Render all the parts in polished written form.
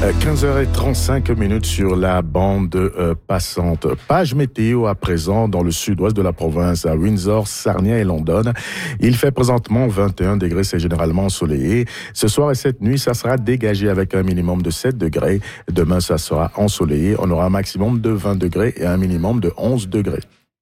15h35 sur la bande passante. Page météo à présent dans le sud-ouest de la province, à Windsor, Sarnia et London. Il fait présentement 21 degrés, c'est généralement ensoleillé. Ce soir et cette nuit, ça sera dégagé avec un minimum de 7 degrés. Demain, ça sera ensoleillé. On aura un maximum de 20 degrés et un minimum de 11 degrés.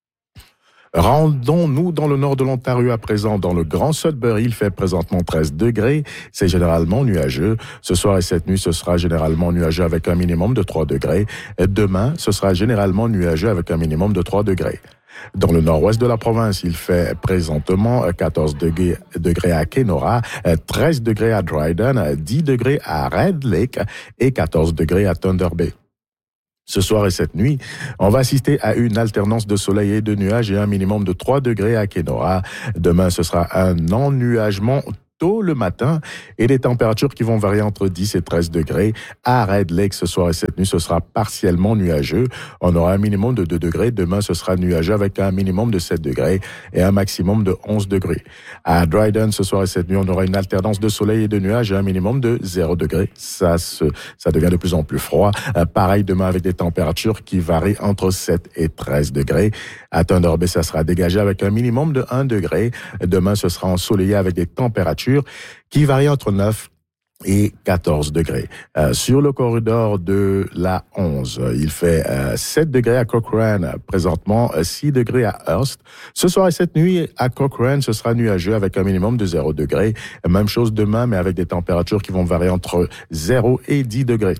Rendons-nous dans le nord de l'Ontario à présent, dans le Grand Sudbury. Il fait présentement 13 degrés. C'est généralement nuageux. Ce soir et cette nuit, ce sera généralement nuageux avec un minimum de 3 degrés. Et demain, ce sera généralement nuageux avec un minimum de 3 degrés. Dans le nord-ouest de la province, il fait présentement 14 degrés à Kenora, 13 degrés à Dryden, 10 degrés à Red Lake et 14 degrés à Thunder Bay. Ce soir et cette nuit, on va assister à une alternance de soleil et de nuages et un minimum de 3 degrés à Kenora. Demain, ce sera un ennuagement tôt le matin et des températures qui vont varier entre 10 et 13 degrés. À Red Lake, ce soir et cette nuit, ce sera partiellement nuageux. On aura un minimum de 2 degrés. Demain, ce sera nuageux avec un minimum de 7 degrés et un maximum de 11 degrés. À Dryden, ce soir et cette nuit, on aura une alternance de soleil et de nuages et un minimum de 0 degrés. Ça devient de plus en plus froid. Pareil demain avec des températures qui varient entre 7 et 13 degrés. À Thunder Bay, ça sera dégagé avec un minimum de 1 degré. Demain, ce sera ensoleillé avec des températures qui varient entre 9 et 14 degrés. Sur le corridor de la 11, il fait 7 degrés à Cochrane, présentement 6 degrés à Hearst. Ce soir et cette nuit, à Cochrane, ce sera nuageux avec un minimum de 0 degrés. Même chose demain, mais avec des températures qui vont varier entre 0 et 10 degrés.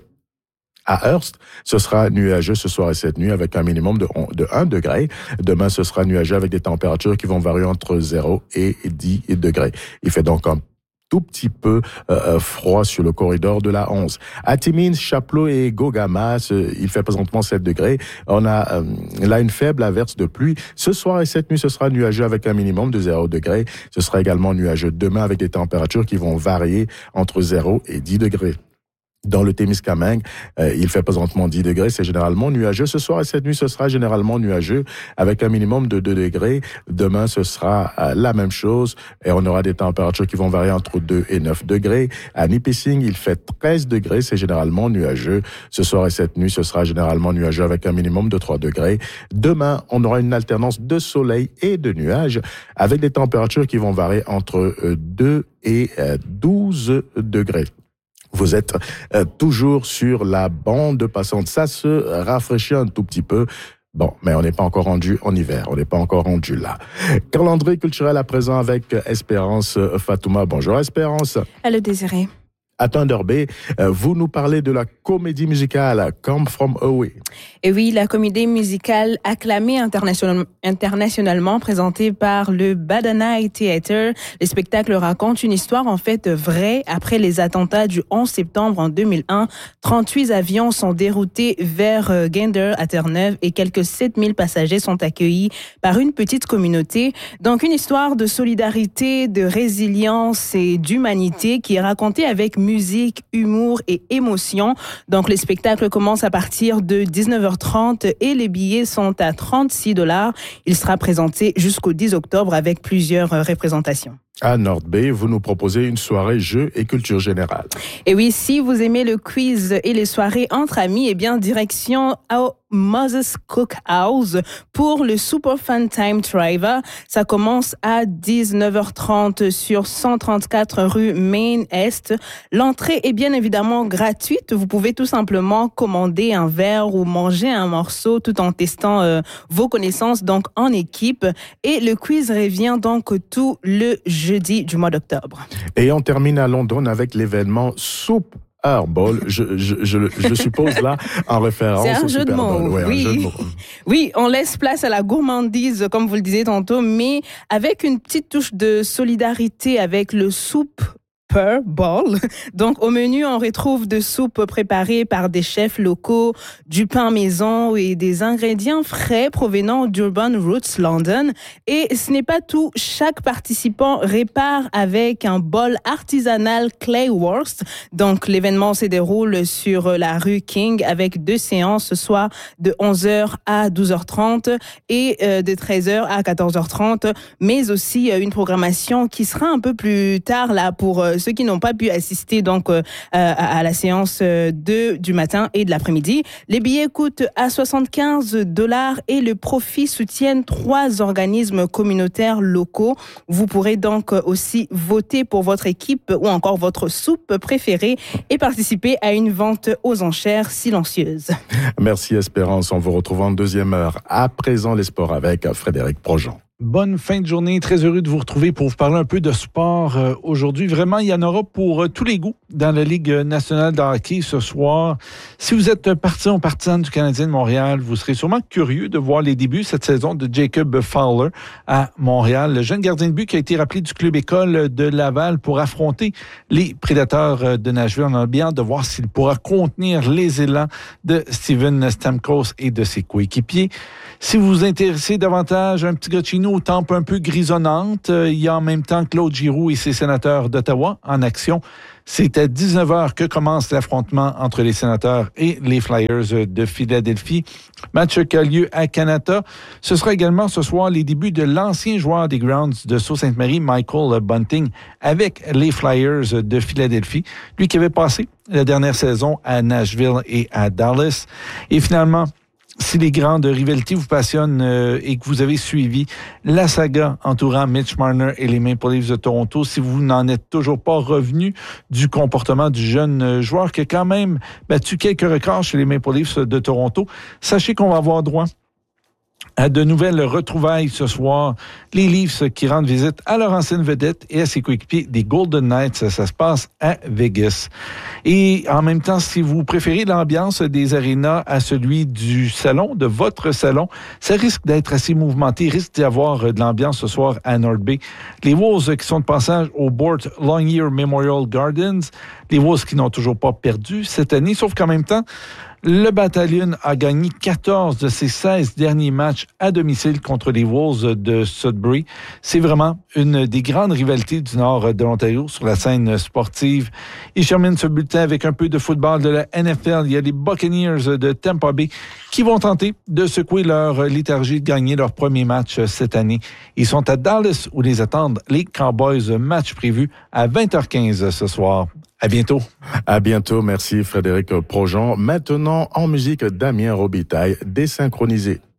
À Hearst, ce sera nuageux ce soir et cette nuit avec un minimum de 1 degré. Demain, ce sera nuageux avec des températures qui vont varier entre 0 et 10 degrés. Il fait donc un tout petit peu froid sur le corridor de la 11. À Timmins, Chapleau et Gogamas, il fait présentement 7 degrés. On a là une faible averse de pluie. Ce soir et cette nuit, ce sera nuageux avec un minimum de 0 degrés. Ce sera également nuageux demain avec des températures qui vont varier entre 0 et 10 degrés. Dans le Témiscamingue, il fait présentement 10 degrés, c'est généralement nuageux. Ce soir et cette nuit, ce sera généralement nuageux avec un minimum de 2 degrés. Demain, ce sera la même chose et on aura des températures qui vont varier entre 2 et 9 degrés. À Nipissing, il fait 13 degrés, c'est généralement nuageux. Ce soir et cette nuit, ce sera généralement nuageux avec un minimum de 3 degrés. Demain, on aura une alternance de soleil et de nuages avec des températures qui vont varier entre 2 et 12 degrés. Vous êtes toujours sur la bande passante. Ça se rafraîchit un tout petit peu. Bon, mais on n'est pas encore rendu en hiver. On n'est pas encore rendu là. Calendrier culturel à présent avec Espérance Fatouma. Bonjour Espérance. Allô Désiré. À Thunder Bay, vous nous parlez de la comédie musicale Come From Away. Et oui, la comédie musicale acclamée internationalement présentée par le Badanaï Theatre. Le spectacle raconte une histoire en fait vraie. Après les attentats du 11 septembre en 2001, 38 avions sont déroutés vers Gander à Terre-Neuve et quelques 7000 passagers sont accueillis par une petite communauté. Donc une histoire de solidarité, de résilience et d'humanité qui est racontée avec musique, humour et émotion. Donc, le spectacle commence à partir de 19h30 et les billets sont à $36. Il sera présenté jusqu'au 10 octobre avec plusieurs représentations. À North Bay, vous nous proposez une soirée jeux et culture générale. Et oui, si vous aimez le quiz et les soirées entre amis, eh bien, direction au Moses Cookhouse pour le Super Fun Time Driver. Ça commence à 19h30 sur 134 rue Main Est. L'entrée est bien évidemment gratuite. Vous pouvez tout simplement commander un verre ou manger un morceau tout en testant vos connaissances donc en équipe. Et le quiz revient donc tout le jeudi du mois d'octobre. Et on termine à London avec l'événement Soup Bowl, je suppose là, en référence au Super Bowl. Ouais, oui. Un jeu de mots. Oui, on laisse place à la gourmandise, comme vous le disiez tantôt, mais avec une petite touche de solidarité avec le Soup Bowl. Donc, au menu, on retrouve de soupes préparées par des chefs locaux, du pain maison et des ingrédients frais provenant d'Urban Roots London. Et ce n'est pas tout. Chaque participant répare avec un bol artisanal Claywurst. Donc, l'événement se déroule sur la rue King avec 2 séances ce soir de 11h à 12h30 et de 13h à 14h30, mais aussi une programmation qui sera un peu plus tard là pour ceux qui n'ont pas pu assister donc à la séance du matin et de l'après-midi. Les billets coûtent à $75 et le profit soutiennent 3 organismes communautaires locaux. Vous pourrez donc aussi voter pour votre équipe ou encore votre soupe préférée et participer à une vente aux enchères silencieuse. Merci Espérance, on vous retrouve en deuxième heure. À présent, les sports avec Frédéric Projean. Bonne fin de journée. Très heureux de vous retrouver pour vous parler un peu de sport aujourd'hui. Vraiment, il y en aura pour tous les goûts dans la Ligue nationale de hockey ce soir. Si vous êtes partisan ou partisane du Canadien de Montréal, vous serez sûrement curieux de voir les débuts cette saison de Jacob Fowler à Montréal. Le jeune gardien de but qui a été rappelé du club école de Laval pour affronter les Prédateurs de Nashville. On a bien hâte de voir s'il pourra contenir les élans de Steven Stamkos et de ses coéquipiers. Si vous vous intéressez davantage à un petit gars de chez nous aux tempes un peu grisonnantes, il y a en même temps Claude Giroux et ses Sénateurs d'Ottawa en action. C'est à 19h que commence l'affrontement entre les Sénateurs et les Flyers de Philadelphie. Match qui a lieu à Canada. Ce sera également ce soir les débuts de l'ancien joueur des Grounds de Sault-Sainte-Marie, Michael Bunting, avec les Flyers de Philadelphie. Lui qui avait passé la dernière saison à Nashville et à Dallas. Et finalement, si les grandes rivalités vous passionnent et que vous avez suivi la saga entourant Mitch Marner et les Maple Leafs de Toronto, si vous n'en êtes toujours pas revenu du comportement du jeune joueur qui a quand même battu quelques records chez les Maple Leafs de Toronto, sachez qu'on va avoir droit à de nouvelles retrouvailles ce soir. Les Leafs qui rendent visite à leur ancienne vedette et à ses coéquipiers des Golden Knights. Ça se passe à Vegas. Et en même temps, si vous préférez l'ambiance des arénas à celui du salon, de votre salon, ça risque d'être assez mouvementé. Il risque d'y avoir de l'ambiance ce soir à North Bay. Les Wolves qui sont de passage au Bort Longyear Memorial Gardens. Les Wolves qui n'ont toujours pas perdu cette année, sauf qu'en même temps, le Bataillon a gagné 14 de ses 16 derniers matchs à domicile contre les Wolves de Sudbury. C'est vraiment une des grandes rivalités du nord de l'Ontario sur la scène sportive. Il termine ce bulletin avec un peu de football de la NFL. Il y a les Buccaneers de Tampa Bay qui vont tenter de secouer leur léthargie de gagner leur premier match cette année. Ils sont à Dallas où les attendent les Cowboys. Match prévu à 20h15 ce soir. À bientôt. À bientôt. Merci Frédéric Projean. Maintenant, en musique, Damien Robitaille, Désynchronisé.